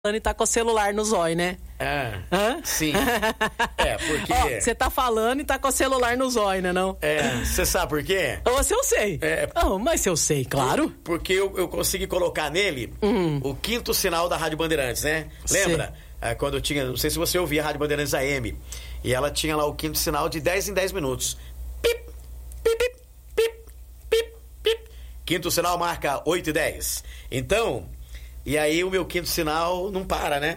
e tá com o celular no zóio, né? Sim. Porque... Você tá falando e tá com o celular no zóio, né, não? Você sabe por quê? Se eu sei. Mas se eu sei, claro. Porque eu consegui colocar nele o quinto sinal da Rádio Bandeirantes, né? Lembra? Quando eu tinha... Não sei se você ouvia a Rádio Bandeirantes AM. E ela tinha lá o quinto sinal de 10 em 10 minutos. Pip, pip, pip, pip, pip, pip. Quinto sinal marca 8 e 10. Então... E aí o meu quinto sinal não para, né?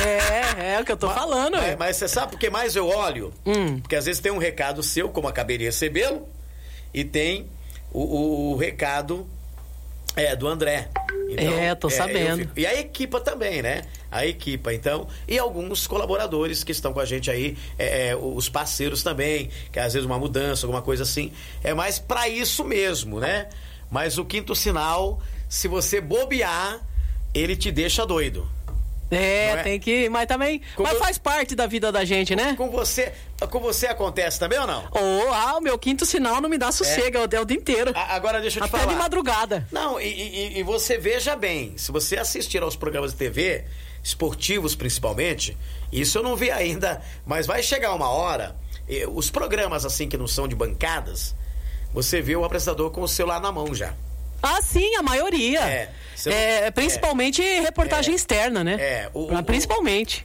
É o que eu tô falando. Mas você sabe por que mais eu olho? Porque às vezes tem um recado seu, como acabei de recebê-lo, e tem o recado do André. Então, tô sabendo. E a equipa também, né? A equipa, então, e alguns colaboradores que estão com a gente aí, os parceiros também, que às vezes uma mudança, alguma coisa assim. É mais pra isso mesmo, né? Mas o quinto sinal, se você bobear, ele te deixa doido. Tem que... Mas também... Mas faz parte da vida da gente, né? Com você acontece também ou não? O meu quinto sinal não me dá sossego, é o dia inteiro. Agora deixa eu te falar. Até de madrugada. Não, e você veja bem, se você assistir aos programas de TV, esportivos principalmente, isso eu não vi ainda, mas vai chegar uma hora, os programas assim que não são de bancadas, você vê o apresentador com o celular na mão já. Sim, a maioria. Principalmente reportagem externa, né? Principalmente.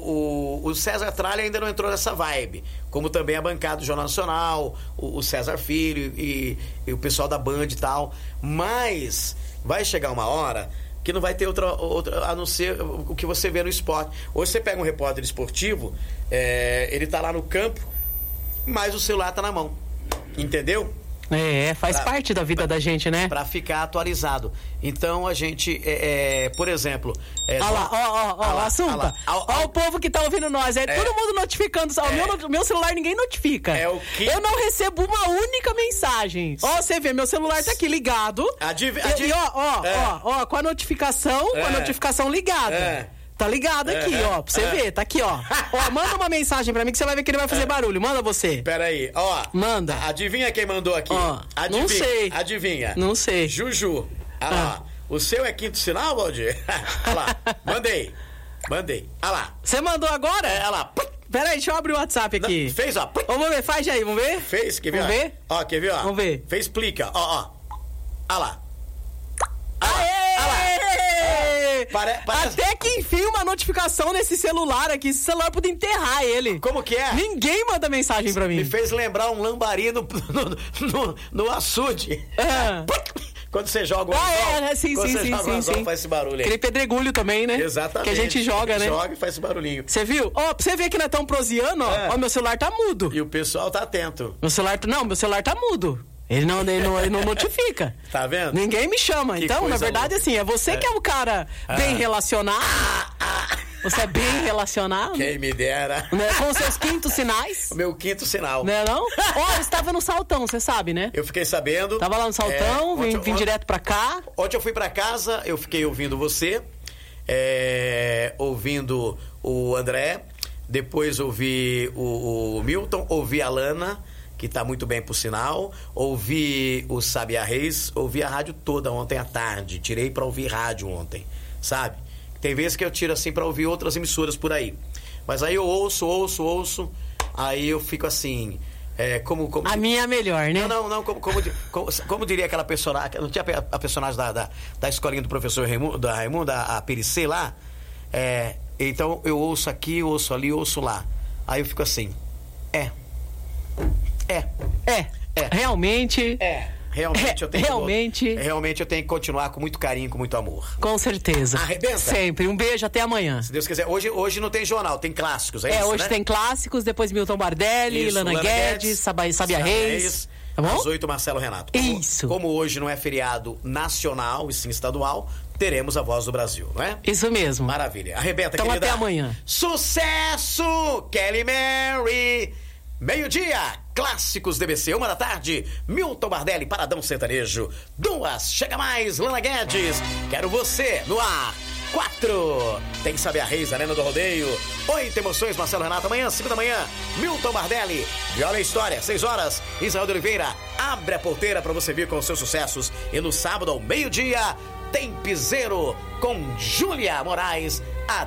O César Tralha ainda não entrou nessa vibe. Como também a bancada do Jornal Nacional, o César Filho e o pessoal da Band e tal. Mas vai chegar uma hora que não vai ter outra a não ser o que você vê no esporte. Hoje você pega um repórter esportivo, ele tá lá no campo, mas o celular tá na mão. Entendeu? Faz parte da vida da gente, né? Pra ficar atualizado. Então a gente, por exemplo... Olha lá, Assunta. Olha o povo que tá ouvindo nós. Todo mundo notificando. O meu celular ninguém notifica. Eu não recebo uma única mensagem. Você vê, meu celular tá aqui ligado. Com a notificação, com a notificação ligada. Tá ligado aqui, pra você ver, tá aqui, manda uma mensagem pra mim que você vai ver que ele vai fazer barulho. Manda você. Peraí, Manda. Adivinha quem mandou aqui? Adivinha, não sei. Adivinha. Não sei. Juju. Lá. O seu é quinto sinal, Valdir? Olha lá. Mandei. Olha lá. Você mandou agora? Olha lá. Peraí, deixa eu abrir o WhatsApp aqui. Não, fez, Vamos ver, faz aí, vamos ver? Fez, quer ver? Vamos ver? Quer ver, Vamos ver. Fez plica, Olha lá. Até que enfim uma notificação nesse celular aqui. Esse celular podia enterrar ele. Como que é? Ninguém manda mensagem pra mim. Me fez lembrar um lambari no açude. Quando você joga o anzol, sim. Faz esse barulho aí. Aquele pedregulho também, né? Exatamente. Que a gente joga, né? Joga e faz esse barulhinho. Você viu? Pra você ver que não é tão prosiano, meu celular tá mudo. E o pessoal tá atento. Meu celular tá mudo. Ele não notifica. Tá vendo? Ninguém me chama. Então, na verdade, louca. Assim, é você que é o cara bem relacionado. Você é bem relacionado. Quem me dera. Né? Com os seus quintos sinais. O meu quinto sinal. Não é não? Eu estava no Saltão, você sabe, né? Eu fiquei sabendo. Tava lá no Saltão, vim direto pra cá. Ontem eu fui pra casa, eu fiquei ouvindo você, ouvindo o André, depois ouvi o Milton, ouvi a Lana, que tá muito bem por sinal, ouvi o Sabiá Reis, ouvi a rádio toda ontem à tarde, tirei pra ouvir rádio ontem, sabe? Tem vezes que eu tiro assim pra ouvir outras emissoras por aí, mas aí eu ouço, aí eu fico assim, como a minha é melhor, né? Não, como diria aquela personagem, não tinha a personagem da escolinha do professor Raimundo, a Pericê lá, então eu ouço aqui, ouço ali, ouço lá, aí eu fico assim, realmente. Realmente eu tenho que continuar com muito carinho, com muito amor. Com certeza. Arrebenta. Sempre. Um beijo, até amanhã. Se Deus quiser. Hoje não tem jornal, tem clássicos, isso, hoje, né? Tem clássicos, depois Milton Bardelli, Lana Guedes, Sabiá Reis. Tá bom? Às 8, Marcelo Renato. Isso. Como hoje não é feriado nacional e sim estadual, teremos a Voz do Brasil, não é? Isso mesmo. Maravilha. Arrebenta, então, querida. Até amanhã. Sucesso! Kelly Mary! Meio-dia, clássicos DBC, 1 da tarde, Milton Bardelli, Paradão Sertanejo. 2, chega mais, Lana Guedes, Quero Você, no ar. 4, tem Sabiá Reis, Arena do Rodeio. 8, Emoções, Marcelo Renato. Amanhã, 5 da manhã, Milton Bardelli, Viola e História. 6 horas, Israel de Oliveira, abre a porteira para você vir com os seus sucessos. E no sábado, ao meio-dia, tem Piseiro com Júlia Moraes